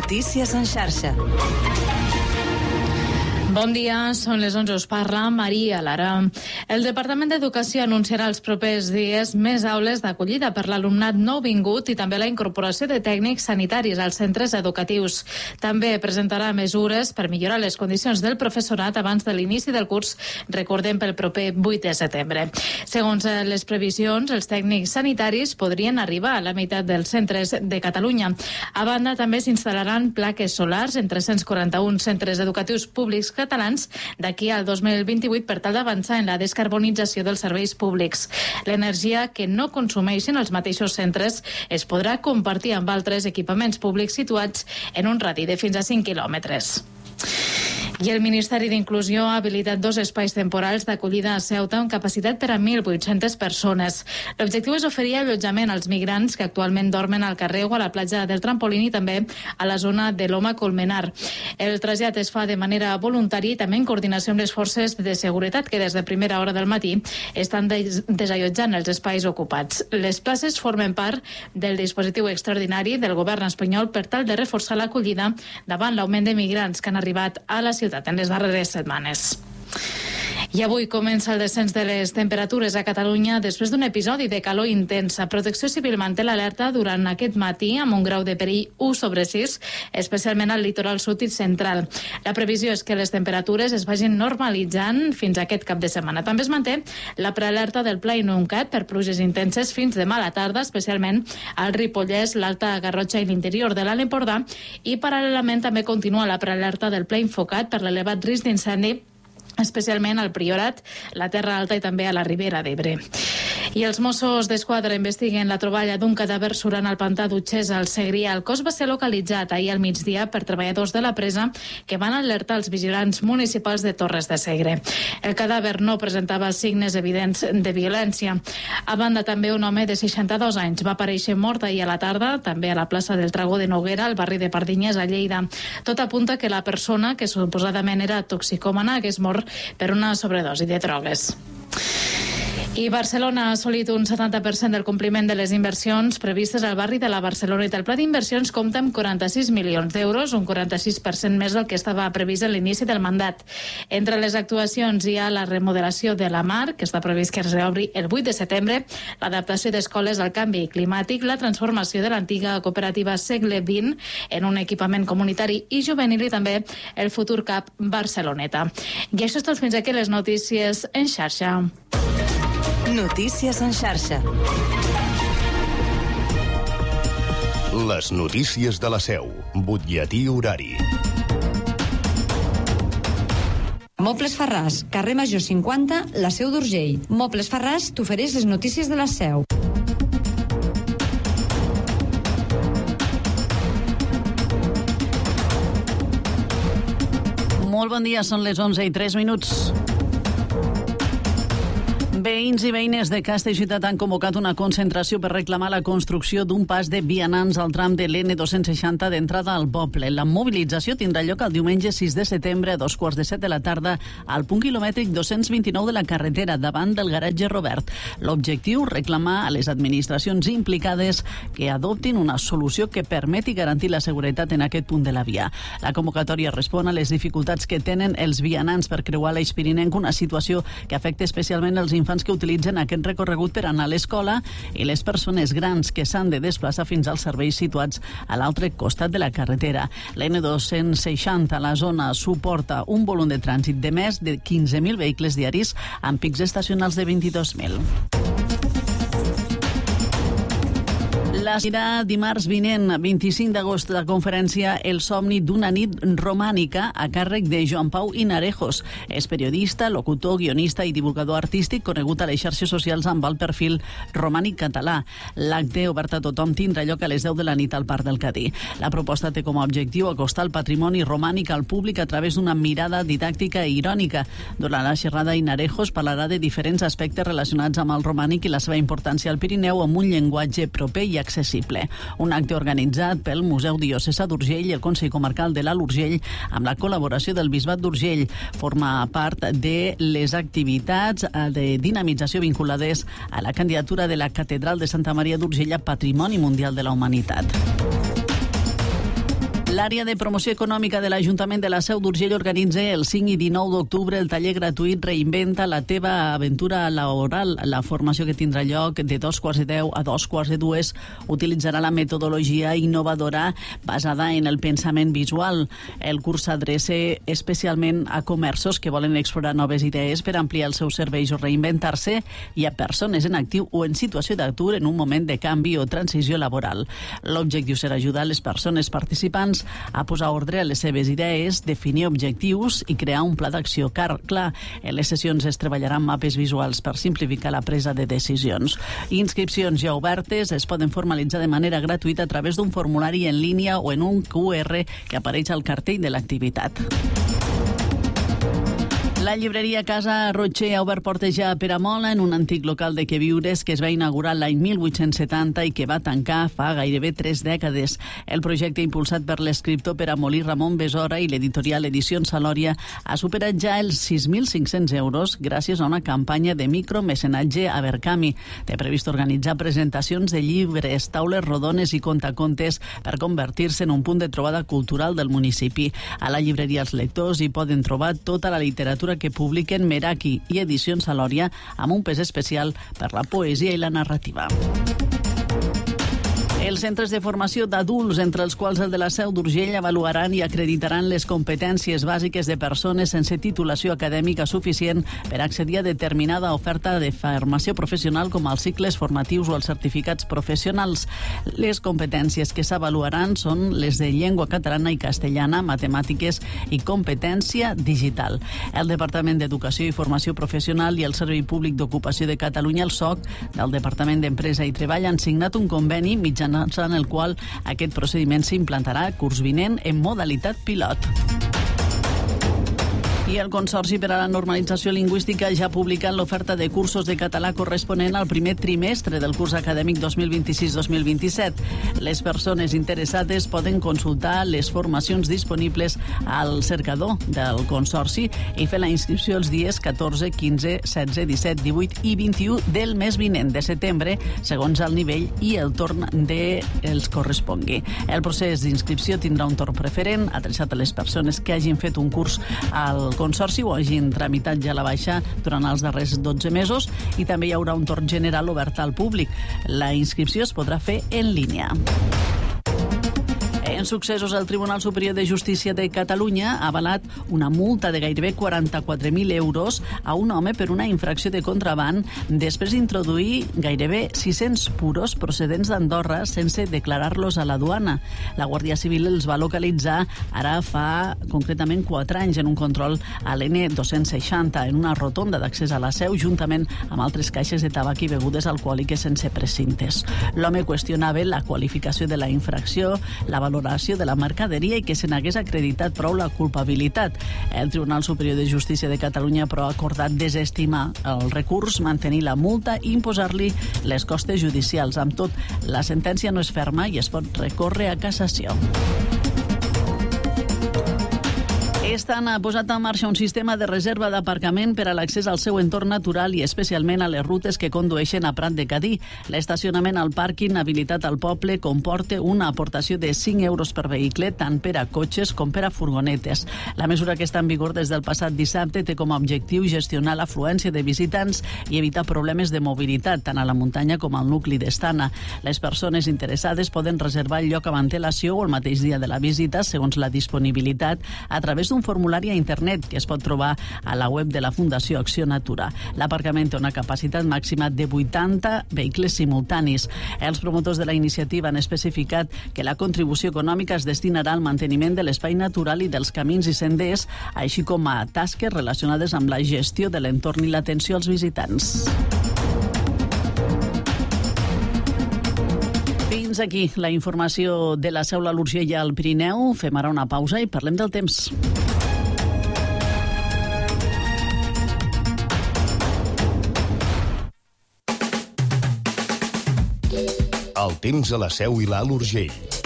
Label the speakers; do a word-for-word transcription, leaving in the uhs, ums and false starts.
Speaker 1: Notícies en xarxa.
Speaker 2: Bon dia, són les onze, us parla Maria Lara. El Departament d'Educació anunciarà els propers dies més aules d'acollida per l'alumnat nouvingut i també la incorporació de tècnics sanitaris als centres educatius. També presentarà mesures per millorar les condicions del professorat abans de l'inici del curs, recordem pel proper vuit de setembre. Segons les previsions, els tècnics sanitaris podrien arribar a la meitat dels centres de Catalunya. A banda, també s'instal·laran plaques solars en tres-cents quaranta-un centres educatius públics catalans d'aquí al dos mil vint-i-vuit per tal d'avançar en la descarbonització dels serveis públics. L'energia que no consumeixen els mateixos centres es podrà compartir amb altres equipaments públics situats en un radi de fins a cinc quilòmetres. I el Ministeri d'Inclusió ha habilitat dos espais temporals d'acollida a Ceuta amb capacitat per a mil vuit-centes persones. L'objectiu és oferir allotjament als migrants que actualment dormen al carrer o a la platja del Trampolín i també a la zona de Loma Colmenar. El trasllat es fa de manera voluntària i també en coordinació amb les forces de seguretat que des de primera hora del matí estan des desallotjant els espais ocupats. Les places formen part del dispositiu extraordinari del govern espanyol per tal de reforçar l'acollida davant l'augment de migrants que han arribat a la ciutat en les darreres setmanes. I avui comença el descens de les temperatures a Catalunya després d'un episodi de calor intensa. Protecció Civil manté l'alerta durant aquest matí amb un grau de perill u sobre sis, especialment al litoral sud i central. La previsió és que les temperatures es vagin normalitzant fins a aquest cap de setmana. També es manté la prealerta del Pla Inuncat per pluges intenses fins demà a la tarda, especialment al Ripollès, l'Alta Garrotxa i l'interior de l'Alt Empordà, i paral·lelament també continua la prealerta del Pla Infocat per l'elevat risc d'incendi, especialment al Priorat, la Terra Alta i també a la Ribera d'Ebre. I els Mossos d'Esquadra investiguen la troballa d'un cadàver surant al pantà d'Utxesa al Segrià. El cos va ser localitzat ahir al migdia per treballadors de la presa que van alertar els vigilants municipals de Torres de Segre. El cadàver no presentava signes evidents de violència. A banda, també un home de seixanta-dos anys va aparèixer mort ahir a la tarda, també a la plaça del Dragó de Noguera, al barri de Pardinyes, a Lleida. Tot apunta que la persona, que suposadament era toxicòmana, hagués mort per una sobredosi de drogues. I Barcelona ha assolit un setanta per cent del compliment de les inversions previstes al barri de la Barceloneta. El pla d'inversions compta amb quaranta-sis milions d'euros, un quaranta-sis per cent més del que estava previst a l'inici del mandat. Entre les actuacions hi ha la remodelació de la Mar, que està previst que es reobri el vuit de setembre, l'adaptació d'escoles al canvi climàtic, la transformació de l'antiga cooperativa Segle vint en un equipament comunitari i juvenil i també el futur CAP Barceloneta. I això és tot fins aquí les notícies en xarxa.
Speaker 1: Notícies en xarxa.
Speaker 3: Les notícies de la Seu. Butlletí horari.
Speaker 4: Mobles Farràs, carrer Major cinquanta, la Seu d'Urgell. Mobles Farràs t'ofereix les notícies de la Seu.
Speaker 5: Molt bon dia, són les onze i tres minuts. Veïns i veïnes de Castellciutat han convocat una concentració per reclamar la construcció d'un pas de vianants al tram de l'N dos-cents seixanta d'entrada al poble. La mobilització tindrà lloc el diumenge sis de setembre a dos quarts de set de la tarda al punt quilomètric dos-cents vint-i-nou de la carretera, davant del garatge Robert. L'objectiu, reclamar a les administracions implicades que adoptin una solució que permeti garantir la seguretat en aquest punt de la via. La convocatòria respon a les dificultats que tenen els vianants per creuar l'Eix Pirinenc, una situació que afecta especialment els infants que utilitzen aquest recorregut per anar a l'escola i les persones grans que s'han de desplaçar fins als serveis situats a l'altre costat de la carretera. L'N dos-cents seixanta a la zona suporta un volum de trànsit de més de quinze mil vehicles diaris amb pics estacionals de vint-i-dos mil. La serà dimarts vinent, vint-i-cinc d'agost, la conferència El somni d'una nit romànica a càrrec de Joan Pau Hinarejos. És periodista, locutor, guionista i divulgador artístic conegut a les xarxes socials amb el perfil romànic català. L'acte, obert a tothom, tindrà lloc a les deu de la nit al Parc del Cadí. La proposta té com a objectiu acostar el patrimoni romànic al públic a través d'una mirada didàctica i irònica. Durant la xerrada, Hinarejos parlarà de diferents aspectes relacionats amb el romànic i la seva importància al Pirineu amb un llenguatge proper i accessible. Un acte organitzat pel Museu Diocesà d'Urgell i el Consell Comarcal de l'Alt Urgell amb la col·laboració del Bisbat d'Urgell. Forma part de les activitats de dinamització vinculades a la candidatura de la Catedral de Santa Maria d'Urgell a Patrimoni Mundial de la Humanitat. L'àrea de promoció econòmica de l'Ajuntament de la Seu d'Urgell organitza el cinc i dinou d'octubre el taller gratuït Reinventa la teva aventura laboral. La formació que tindrà lloc de dos quarts de deu a dos quarts de dues utilitzarà la metodologia innovadora basada en el pensament visual. El curs s'adreça especialment a comerços que volen explorar noves idees per ampliar els seus serveis o reinventar-se i a persones en actiu o en situació d'atur en un moment de canvi o transició laboral. L'objectiu serà ajudar les persones participants a posar ordre a les seves idees, definir objectius i crear un pla d'acció car. Clar, en les sessions es treballaran mapes visuals per simplificar la presa de decisions. Inscripcions ja obertes es poden formalitzar de manera gratuïta a través d'un formulari en línia o en un cu erre que apareix al cartell de l'activitat. La llibreria Casa Rocher ha obert portes ja a Peramola, en un antic local de queviures que es va inaugurar l'any mil vuit-cents setanta i que va tancar fa gairebé tres dècades. El projecte, impulsat per l'escriptor peramolí Ramon Besora i l'editorial Edicions Salòria, ha superat ja els sis mil cinc-cents euros gràcies a una campanya de micromecenatge a Verkami. Té previst organitzar presentacions de llibres, taules rodones i contacontes per convertir-se en un punt de trobada cultural del municipi. A la llibreria Els Lectors hi poden trobar tota la literatura que publiquen Meraki i Edicions Salòria, amb un pes especial per la poesia i la narrativa. Els centres de formació d'adults, entre els quals el de la Seu d'Urgell, avaluaran i acreditaran les competències bàsiques de persones sense titulació acadèmica suficient per accedir a determinada oferta de formació professional com els cicles formatius o els certificats professionals. Les competències que s'avaluaran són les de llengua catalana i castellana, matemàtiques i competència digital. El Departament d'Educació i Formació Professional i el Servei Públic d'Ocupació de Catalunya, el S O C, del Departament d'Empresa i Treball, han signat un conveni mitjançant en el qual aquest procediment s'implantarà curs vinent en modalitat pilot. I el Consorci per a la Normalització Lingüística ja ha publicat l'oferta de cursos de català corresponent al primer trimestre del curs acadèmic dos mil vint-i-sis dos mil vint-i-set. Les persones interessades poden consultar les formacions disponibles al cercador del Consorci i fer la inscripció els dies catorze, quinze, setze, disset, divuit i vint-i-u del mes vinent de setembre, segons el nivell i el torn de els correspongui. El procés d'inscripció tindrà un torn preferent, adreçat a les persones que hagin fet un curs al Consorci o hagin tramitat ja la baixa durant els darrers dotze mesos, i també hi haurà un torn general obert al públic. La inscripció es podrà fer en línia. En successos, el Tribunal Superior de Justícia de Catalunya ha avalat una multa de gairebé quaranta-quatre mil euros a un home per una infracció de contraban després d'introduir gairebé sis-cents puros procedents d'Andorra sense declarar-los a la duana. La Guàrdia Civil els va localitzar ara fa concretament quatre anys en un control a l'N dos-cents seixanta en una rotonda d'accés a la Seu, juntament amb altres caixes de tabac i begudes alcohòliques sense precintes. L'home qüestionava la qualificació de la infracció, la valoració de la mercaderia i que se n'hagués acreditat prou la culpabilitat. El Tribunal Superior de Justícia de Catalunya, però, ha acordat desestimar el recurs, mantenir la multa i imposar-li les costes judicials. Amb tot, la sentència no és ferma i es pot recórrer a cassació. Estan ha posat en marxa un sistema de reserva d'aparcament per a l'accés al seu entorn natural i especialment a les rutes que condueixen a Prat de Cadí. L'estacionament al pàrquing habilitat al poble comporta una aportació de cinc euros per vehicle, tant per a cotxes com per a furgonetes. La mesura, que està en vigor des del passat dissabte, té com a objectiu gestionar l'afluència de visitants i evitar problemes de mobilitat, tant a la muntanya com al nucli d'Estana. Les persones interessades poden reservar el lloc amb antelació o el mateix dia de la visita, segons la disponibilitat, a través d'un formulari a internet que es pot trobar a la web de la Fundació Acció Natura. L'aparcament té una capacitat màxima de vuitanta vehicles simultanis. Els promotors de la iniciativa han especificat que la contribució econòmica es destinarà al manteniment de l'espai natural i dels camins i senders, així com a tasques relacionades amb la gestió de l'entorn i l'atenció als visitants. Fins aquí la informació de la Seu, l'Urgell i el Pirineu. Fem ara una pausa i parlem del temps.
Speaker 3: El temps a la Seu i l'Alt Urgell.